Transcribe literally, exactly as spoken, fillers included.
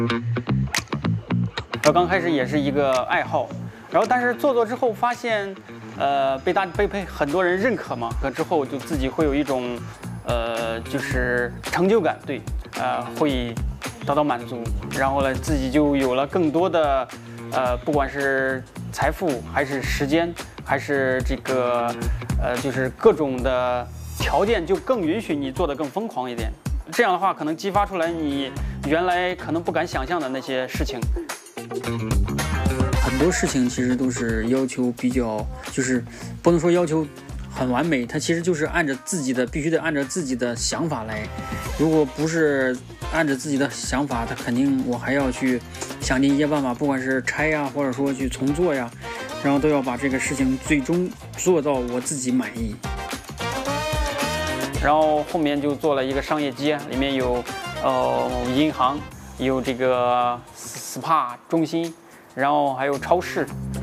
然后刚开始也是一个爱好，然后但是做做之后发现，呃，被大被被很多人认可嘛，可之后就自己会有一种，呃，就是成就感，对，呃，会得到满足，然后呢，自己就有了更多的，呃，不管是财富还是时间，还是这个，呃，就是各种的条件，就更允许你做得更疯狂一点。这样的话，可能激发出来你原来可能不敢想象的那些事情。 很多事情其实都是要求比较，就是不能说要求很完美，它其实就是按照自己的，必须得按照自己的想法来。如果不是按照自己的想法，它肯定我还要去想尽一些办法，不管是拆呀，或者说去重做呀，然后都要把这个事情最终做到我自己满意。 然后后面就做了一个商业街，里面有呃银行，有这个 S P A 中心，然后还有超市，